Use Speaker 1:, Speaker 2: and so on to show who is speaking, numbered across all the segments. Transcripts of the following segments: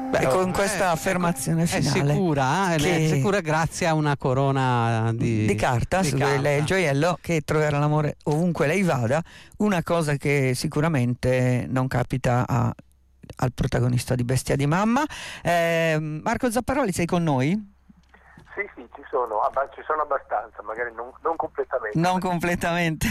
Speaker 1: Beh, con questa affermazione finale
Speaker 2: è sicura grazie a una corona di
Speaker 1: carta, su cui lei è il gioiello che troverà l'amore ovunque lei vada, una cosa che sicuramente non capita al protagonista di Bestia di Mamma. Marco Zapparoli, sei con noi?
Speaker 3: Sì, ci sono abbastanza, magari non completamente.
Speaker 1: Non completamente.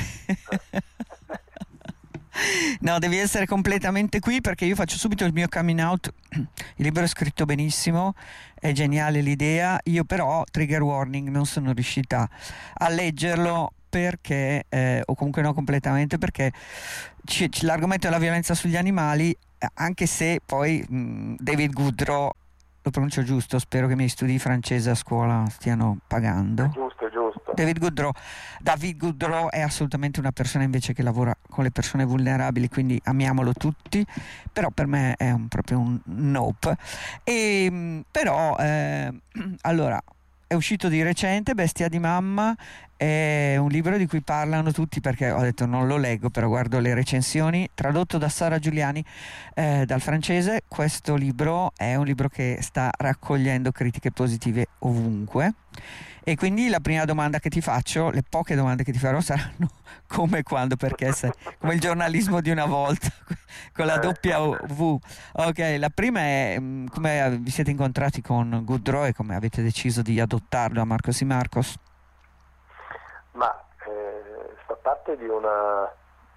Speaker 1: No, devi essere completamente qui, perché io faccio subito il mio coming out. Il libro è scritto benissimo, è geniale l'idea, io però, trigger warning, non sono riuscita a leggerlo perché, o comunque no completamente, perché l'argomento è la violenza sugli animali, anche se poi David Goodrow, lo pronuncio giusto, spero che i miei studi di francese a scuola stiano pagando.
Speaker 3: È giusto.
Speaker 1: David Goodrow è assolutamente una persona invece che lavora con le persone vulnerabili, quindi amiamolo tutti, però per me è proprio un nope. Però allora, è uscito di recente Bestia di Mamma, è un libro di cui parlano tutti, perché ho detto non lo leggo, però guardo le recensioni, tradotto da Sara Giuliani dal francese. Questo libro è un libro che sta raccogliendo critiche positive ovunque, e quindi la prima domanda che ti faccio, le poche domande che ti farò, saranno come, quando, perché come il giornalismo di una volta con la W. Ok, la prima è come vi siete incontrati con Goodrow e come avete deciso di adottarlo a Marcos y Marcos?
Speaker 3: Ma fa parte di una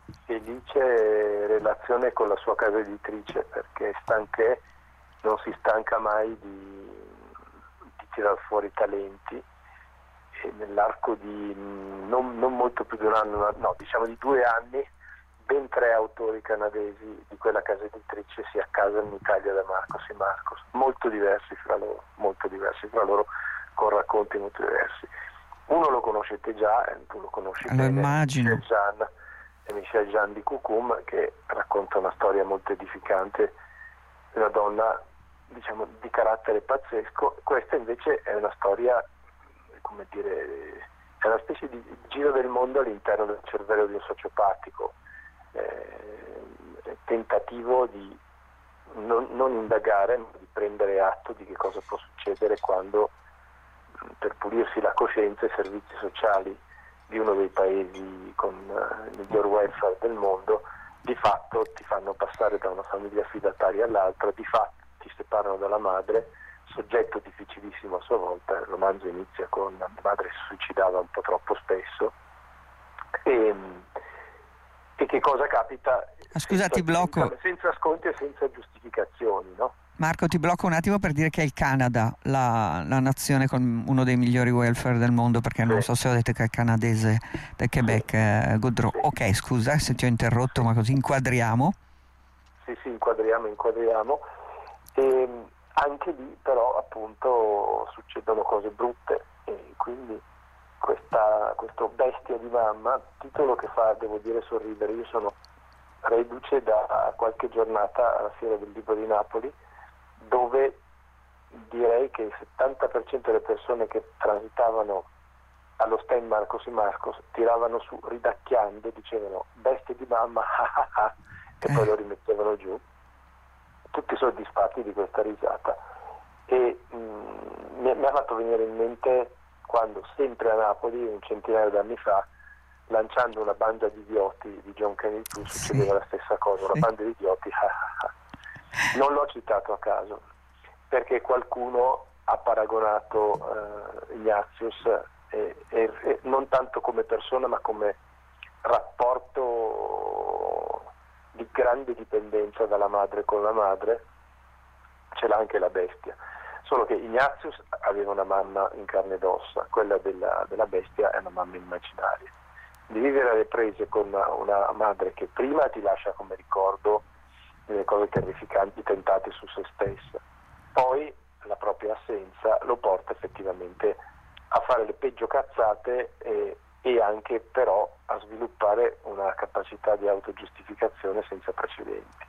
Speaker 3: felice relazione con la sua casa editrice, perché non si stanca mai di tirar fuori talenti, e nell'arco di non molto più di un anno, no, diciamo di 2 anni, ben 3 autori canadesi di quella casa editrice si accasano in Italia da Marcos y Marcos, molto diversi fra loro, con racconti molto diversi. Uno lo conoscete già, tu lo conosci bene,
Speaker 1: immagino.
Speaker 3: Michel Jean di Coucoume, che racconta una storia molto edificante di una donna, diciamo, di carattere pazzesco. Questa invece è una storia, come dire, è una specie di giro del mondo all'interno del cervello di un sociopatico, tentativo di non indagare, ma di prendere atto di che cosa può succedere quando, per pulirsi la coscienza, i servizi sociali di uno dei paesi con il miglior welfare del mondo di fatto ti fanno passare da una famiglia affidataria all'altra, di fatto ti separano dalla madre, soggetto difficilissimo a sua volta. Il romanzo inizia con la madre che si suicidava un po' troppo spesso, e che cosa capita?
Speaker 1: Scusa, ti blocco.
Speaker 3: Senza sconti e senza giustificazioni, no?
Speaker 1: Marco, ti blocco un attimo per dire che è il Canada la nazione con uno dei migliori welfare del mondo, perché non so se ho detto che è canadese del Quebec, Goodrow. Sì. Ok, scusa se ti ho interrotto, ma così inquadriamo.
Speaker 3: Sì, inquadriamo. E anche lì però appunto succedono cose brutte, e quindi questo Bestia di Mamma, titolo che fa, devo dire, sorridere. Io sono reduce da qualche giornata alla Fiera del Libro di Napoli, dove direi che il 70% delle persone che transitavano allo stand Marcos y Marcos tiravano su ridacchiando, dicevano Bestia di Mamma e poi lo rimettevano giù, tutti soddisfatti di questa risata. E mi ha fatto venire in mente quando, sempre a Napoli, un centinaio d'anni fa, lanciando una banda di idioti di John Kennedy Toole, succedeva la stessa cosa, una banda di idioti. Non l'ho citato a caso, perché qualcuno ha paragonato Ignatius, non tanto come persona ma come rapporto di grande dipendenza dalla madre con la madre. Ce l'ha anche la bestia, solo che Ignatius aveva una mamma in carne ed ossa, quella della bestia è una mamma immaginaria. Di vivere alle prese con una madre che prima ti lascia come ricordo delle cose terrificanti tentate su se stessa, poi la propria assenza lo porta effettivamente a fare le peggio cazzate, e anche però a sviluppare una capacità di autogiustificazione senza precedenti.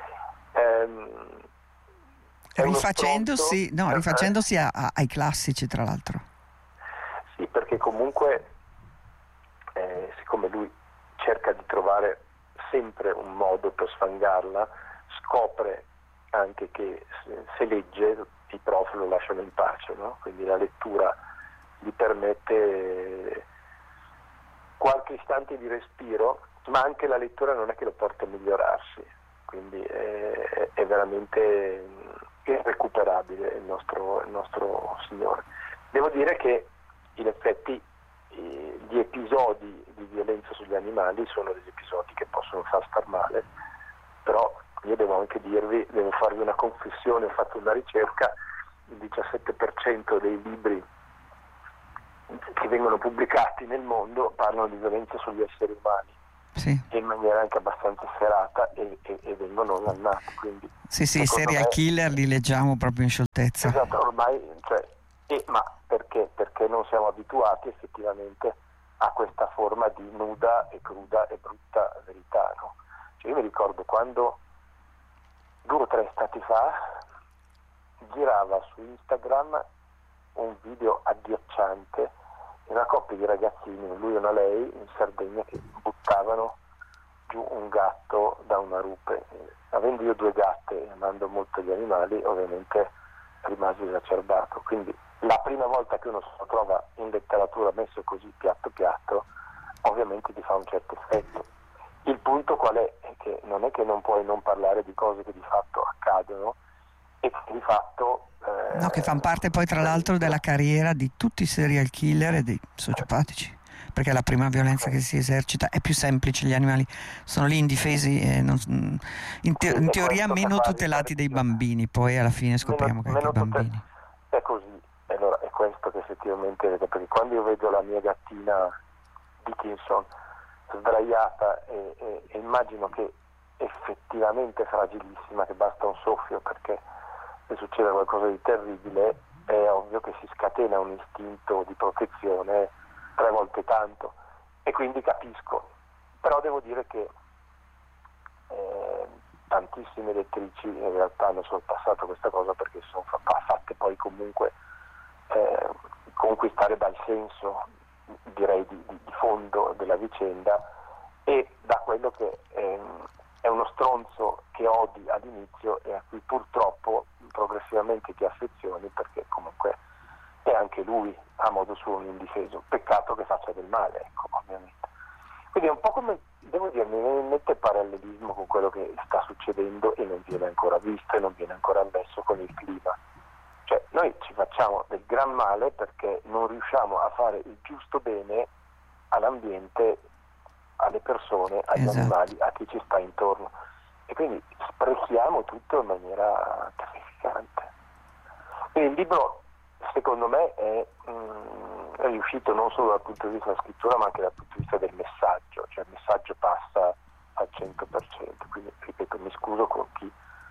Speaker 1: Rifacendosi ai classici, tra l'altro.
Speaker 3: Sì, perché comunque siccome lui cerca di trovare sempre un modo per sfangarla, scopre anche che se legge i prof lo lasciano in pace, no? Quindi la lettura gli permette qualche istante di respiro, ma anche la lettura non è che lo porta a migliorarsi, quindi è veramente irrecuperabile il nostro Signore. Devo dire che in effetti gli episodi di violenza sugli animali sono degli episodi che possono far star male, però io devo farvi una confessione, ho fatto una ricerca, il 17% dei libri che vengono pubblicati nel mondo parlano di violenza sugli esseri umani,
Speaker 1: sì.
Speaker 3: in maniera anche abbastanza serata e vengono ingannati. Quindi,
Speaker 1: sì, i serial killer li leggiamo proprio in scioltezza.
Speaker 3: Esatto, ormai, ma perché? Perché non siamo abituati effettivamente a questa forma di nuda e cruda e brutta verità, no? Cioè io mi ricordo quando 2 o 3 estati fa girava su Instagram un video agghiacciante di una coppia di ragazzini, lui e una lei, in Sardegna, che buttavano giù un gatto da una rupe. Avendo io 2 gatte e amando molto gli animali, ovviamente rimasi esacerbato. Quindi la prima volta che uno se lo trova in letteratura messo così piatto piatto, ovviamente ti fa un certo effetto. Il punto qual è? È che non è che non puoi non parlare di cose che di fatto accadono e che di fatto
Speaker 1: no, che fanno parte poi tra l'altro della carriera di tutti i serial killer e dei sociopatici, perché la prima violenza che si esercita è più semplice, gli animali sono lì indifesi e in teoria meno tutelati dei bambini, poi alla fine scopriamo che anche i bambini.
Speaker 3: È così, allora è questo che effettivamente vedo, perché quando io vedo la mia gattina Dickinson sdraiata e immagino che effettivamente fragilissima, che basta un soffio perché se succede qualcosa di terribile, è ovvio che si scatena un istinto di protezione 3 volte tanto, e quindi capisco. Però devo dire che tantissime lettrici in realtà hanno sorpassato questa cosa, perché sono fatte poi comunque conquistare dal senso, direi, di fondo della vicenda, e da quello che è uno stronzo che odi all'inizio e a cui purtroppo progressivamente ti affezioni, perché comunque è anche lui a modo suo un indifeso. Peccato che faccia del male, ecco, ovviamente. Quindi è un po' come, devo dire, mi mette parallelismo con quello che sta succedendo e non viene ancora visto e non viene ancora ammesso con il clima. Cioè noi ci facciamo del gran male perché non riusciamo a fare il giusto bene all'ambiente, alle persone, agli animali, a chi ci sta intorno, e quindi sprechiamo tutto in maniera terrificante. Quindi il libro, secondo me, è riuscito non solo dal punto di vista della scrittura, ma anche dal punto di vista del messaggio, cioè il messaggio passa al 100%, quindi ripeto, mi scuso con chi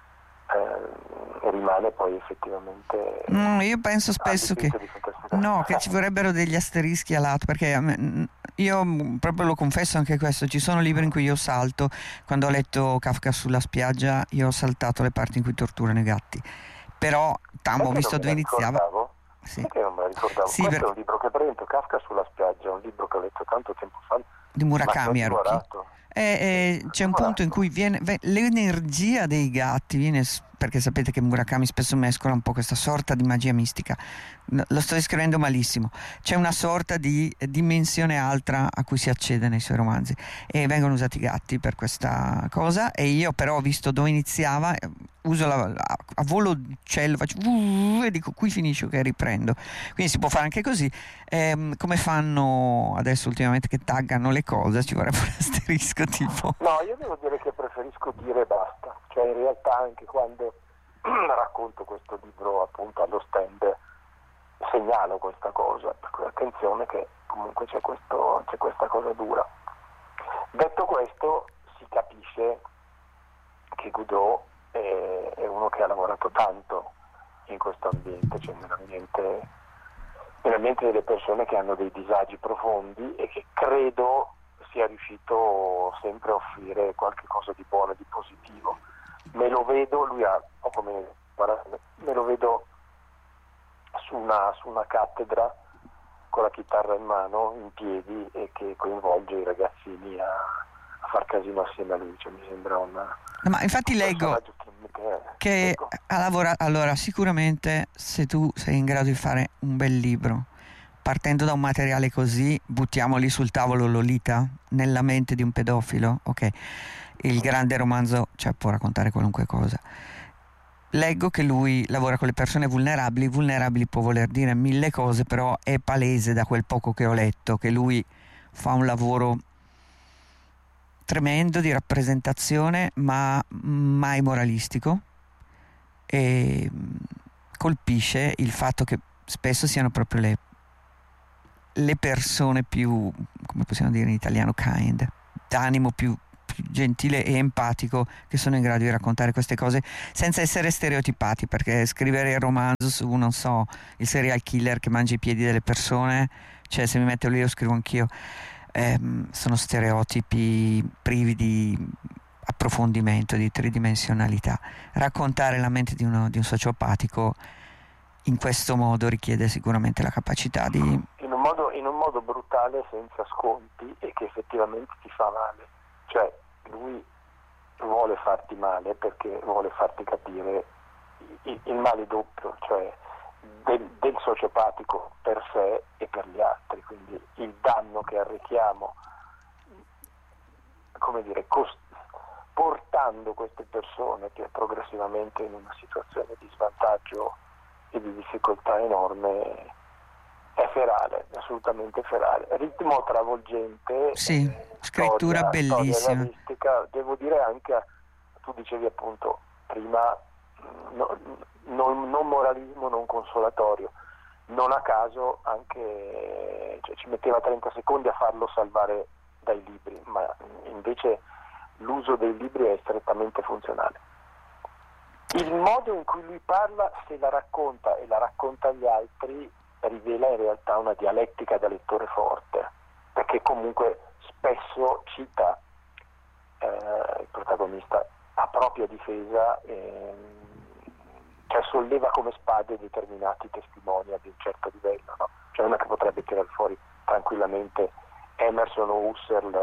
Speaker 3: rimane poi effettivamente.
Speaker 1: Io penso spesso che ci vorrebbero degli asterischi a lato, perché io proprio lo confesso anche questo, ci sono libri in cui io salto. Quando ho letto Kafka sulla spiaggia, io ho saltato le parti in cui torturano i gatti, però ho visto dove iniziava.
Speaker 3: Sì. Perché non me la ricordavo?
Speaker 1: Sì,
Speaker 3: questo è un libro che prendo, Kafka sulla spiaggia, è un libro che ho letto tanto tempo fa,
Speaker 1: di Murakami Haruki. C'è un punto in cui l'energia dei gatti perché sapete che Murakami spesso mescola un po' questa sorta di magia mistica. Lo sto descrivendo malissimo. C'è una sorta di dimensione altra a cui si accede nei suoi romanzi, e vengono usati i gatti per questa cosa, e io però ho visto dove iniziava, uso a volo d'uccello, faccio e dico qui finisce, che riprendo. Quindi si può fare anche così, come fanno adesso ultimamente, che taggano le cose, ci vorrebbe un asterisco tipo.
Speaker 3: No, io devo dire che preferisco dire basta, cioè in realtà anche quando racconto questo libro appunto allo stand segnalo questa cosa, per cui attenzione che comunque c'è questa cosa dura. Detto questo, si capisce che Goudreau è uno che ha lavorato tanto in questo ambiente, cioè nell'ambiente delle persone che hanno dei disagi profondi, e che credo sia riuscito sempre a offrire qualche cosa di buono e di positivo. Me lo vedo, lui ha poco meno, me lo vedo su una cattedra con la chitarra in mano, in piedi, e che coinvolge i ragazzini a far casino assieme a lui, cioè mi sembra
Speaker 1: ma infatti leggo che ha lavorato. Allora, sicuramente se tu sei in grado di fare un bel libro partendo da un materiale così, buttiamoli sul tavolo Lolita nella mente di un pedofilo, ok, il grande romanzo, cioè, può raccontare qualunque cosa. Leggo che lui lavora con le persone vulnerabili può voler dire mille cose, però è palese da quel poco che ho letto che lui fa un lavoro tremendo di rappresentazione, ma mai moralistico, e colpisce il fatto che spesso siano proprio le persone più, come possiamo dire in italiano, kind, d'animo più gentile e empatico, che sono in grado di raccontare queste cose senza essere stereotipati, perché scrivere il romanzo su, non so, il serial killer che mangia i piedi delle persone, cioè se mi metto lì lo scrivo anch'io, sono stereotipi privi di approfondimento, di tridimensionalità. Raccontare la mente di un sociopatico in questo modo richiede sicuramente la capacità di...
Speaker 3: in un modo brutale, senza sconti, e che effettivamente ti fa male. Cioè, lui vuole farti male perché vuole farti capire il male doppio, cioè del sociopatico per sé e per gli altri, quindi il danno che arrechiamo, come dire, portando queste persone che progressivamente in una situazione di svantaggio e di difficoltà enorme, è ferale, assolutamente ferale. Ritmo travolgente,
Speaker 1: sì, scrittura bellissima.
Speaker 3: Storia realistica, devo dire anche, tu dicevi appunto prima, non moralismo, non consolatorio. Non a caso anche, cioè, ci metteva 30 secondi a farlo salvare dai libri, ma invece l'uso dei libri è strettamente funzionale. Il modo in cui lui parla, se la racconta e la racconta agli altri, rivela in realtà una dialettica da lettore forte, perché comunque spesso cita il protagonista a propria difesa, cioè solleva come spade determinati testimoni ad un certo livello, no? Cioè non è che potrebbe tirare fuori tranquillamente Emerson o Husserl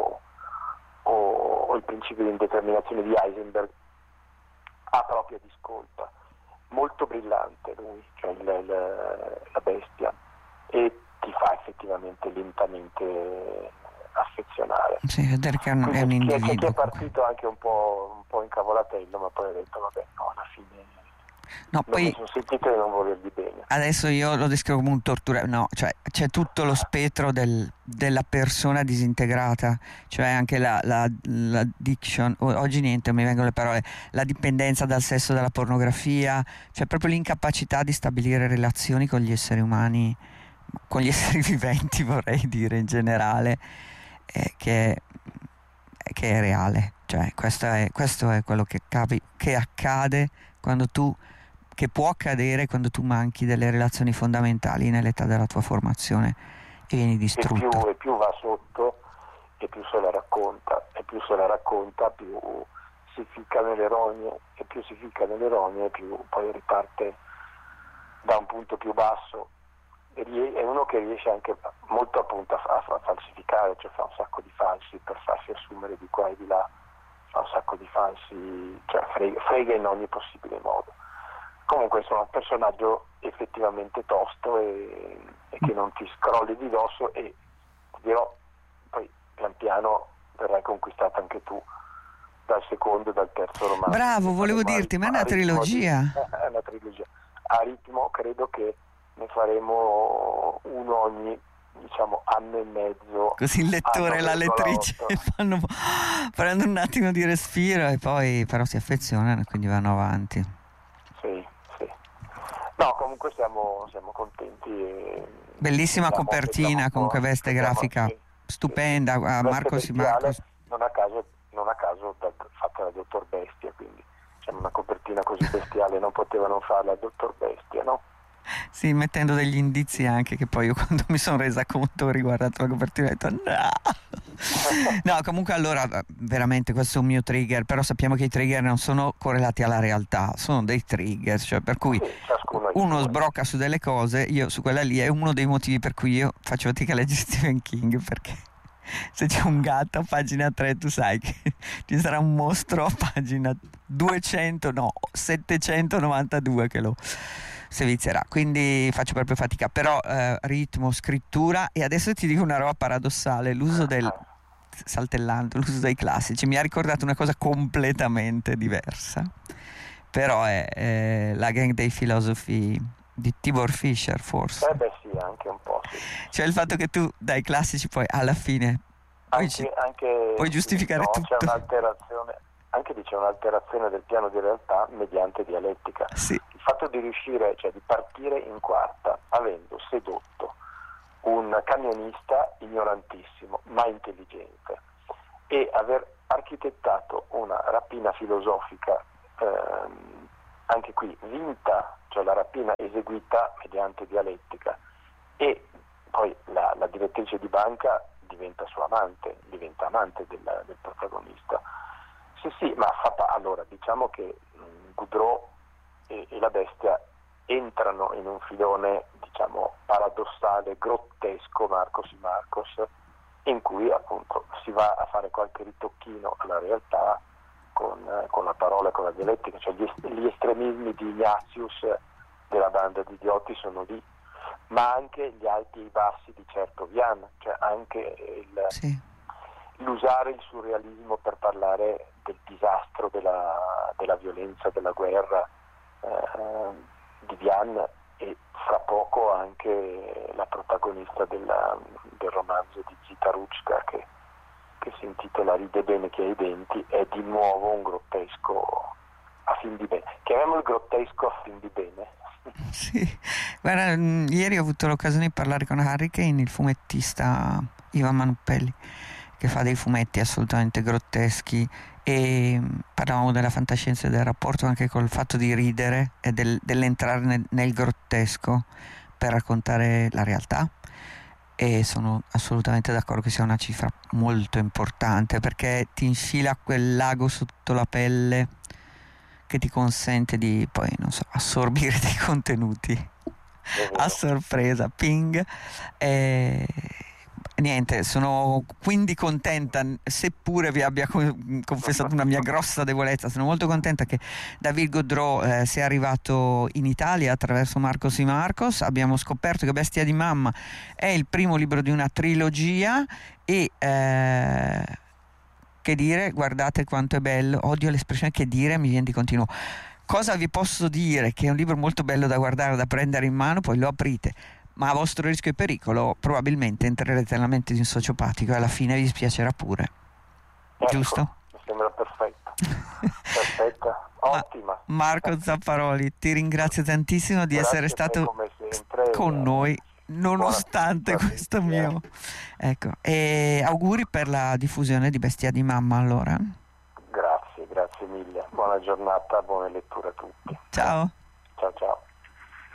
Speaker 3: o il principio di indeterminazione di Heisenberg a propria discolpa. Molto brillante lui, cioè la bestia, e ti fa effettivamente lentamente affezionare.
Speaker 1: Sì, vedere che è un individuo.
Speaker 3: Chi è partito anche un po' incavolatello, ma poi ha detto vabbè, no, alla fine
Speaker 1: no, poi
Speaker 3: mi sono sentito e non volergli bene.
Speaker 1: Adesso io lo descrivo come un tortura, no, cioè c'è tutto lo spettro della persona disintegrata, cioè anche l'addiction, oggi niente, mi vengono le parole, la dipendenza dal sesso, dalla pornografia, cioè proprio l'incapacità di stabilire relazioni con gli esseri umani, con gli esseri viventi, vorrei dire in generale, che è reale. Cioè questo è quello che accade quando tu, che può accadere quando tu manchi delle relazioni fondamentali nell'età della tua formazione e vieni distrutto.
Speaker 3: E più va sotto e più se la racconta, più si ficca nelle rogne, e più si ficca nelle rogne più poi riparte da un punto più basso. È uno che riesce anche molto appunto a falsificare, cioè fa un sacco di falsi per farsi assumere di qua e di là, fa un sacco di falsi, cioè frega in ogni possibile modo. Comunque insomma un personaggio effettivamente tosto e che non ti scrolli di dosso, e ti dirò, poi pian piano verrai conquistato anche tu dal secondo e dal terzo romanzo.
Speaker 1: Bravo, volevo dirti, ma è una trilogia.
Speaker 3: È una trilogia. A ritmo credo che ne faremo uno ogni, diciamo, anno e mezzo.
Speaker 1: Così il lettore e la lettrice prendono un attimo di respiro e poi però si affezionano e quindi vanno avanti.
Speaker 3: Sì. No, comunque siamo contenti.
Speaker 1: Bellissima copertina, comunque veste grafica stupenda. Marco Simarco.
Speaker 3: Non a caso fatta dal Dottor Bestia, quindi una copertina così bestiale non poteva non farla il Dottor Bestia, no?
Speaker 1: Sì, mettendo degli indizi anche, che poi io quando mi sono resa conto, ho riguardato la copertina e ho detto no, comunque allora veramente questo è un mio trigger, però sappiamo che i trigger non sono correlati alla realtà, sono dei trigger, cioè per cui uno sbrocca su delle cose, io su quella lì, è uno dei motivi per cui io faccio fatica a leggere Stephen King, perché Se c'è un gatto a pagina 3 tu sai che ci sarà un mostro a pagina 792 che lo servizierà, quindi faccio proprio fatica, però ritmo, scrittura. E adesso ti dico una roba paradossale, l'uso dei classici mi ha ricordato una cosa completamente diversa, però è la gang dei filosofi di Tibor Fischer, forse.
Speaker 3: Beh sì, anche un po', sì.
Speaker 1: Cioè il fatto che tu dai classici poi alla fine puoi giustificare tutto.
Speaker 3: C'è un'alterazione, anche c'è un'alterazione del piano di realtà mediante dialettica.
Speaker 1: Sì.
Speaker 3: Il fatto di riuscire, cioè di partire in quarta avendo sedotto un camionista ignorantissimo ma intelligente e aver architettato una rapina filosofica anche qui vinta, cioè la rapina eseguita mediante dialettica, e poi la direttrice di banca diventa sua amante, diventa amante del protagonista. Sì, ma allora diciamo che Goudreau e la bestia entrano in un filone, diciamo, paradossale, grottesco, Marcos y Marcos, in cui appunto si va a fare qualche ritocchino alla realtà con la parola e con la dialettica, cioè gli estremismi di Ignatius della banda di idioti sono lì, ma anche gli alti e i bassi di Chertovian, cioè anche l'usare il surrealismo per parlare del disastro, della violenza, della guerra di Vian, e fra poco anche la protagonista del romanzo di Zita Ruchka che si intitola Ride bene che ha i denti, è di nuovo un grottesco a fin di bene. Chiamiamolo grottesco a fin di bene.
Speaker 1: Sì, guarda, ieri ho avuto l'occasione di parlare con Harry Kane, il fumettista Ivan Manuppelli, che fa dei fumetti assolutamente grotteschi, e parlavamo della fantascienza e del rapporto anche col fatto di ridere e dell'entrare nel grottesco per raccontare la realtà. E sono assolutamente d'accordo che sia una cifra molto importante, perché ti infila quel lago sotto la pelle che ti consente di poi, non so, assorbire dei contenuti a sorpresa, ping. Niente, sono quindi contenta, seppure vi abbia confessato una mia grossa debolezza, sono molto contenta che David Gaudreau sia arrivato in Italia attraverso Marcos y Marcos. Abbiamo scoperto che Bestia di mamma è il primo libro di una trilogia e che dire, guardate quanto è bello, odio l'espressione che dire, mi viene di continuo. Cosa vi posso dire? Che è un libro molto bello da guardare, da prendere in mano, poi lo aprite, ma a vostro rischio e pericolo probabilmente entrerete nella mente di un sociopatico e alla fine vi spiacerà pure. Giusto?
Speaker 3: Mi sembra perfetta. Perfetta, ottima.
Speaker 1: Marco Zapparoli, ti ringrazio tantissimo di essere stato
Speaker 3: come sempre,
Speaker 1: con noi nonostante questo mio. Ecco, e auguri per la diffusione di Bestia di mamma, allora.
Speaker 3: Grazie mille. Buona giornata, buone letture a tutti.
Speaker 1: Ciao.
Speaker 3: Ciao.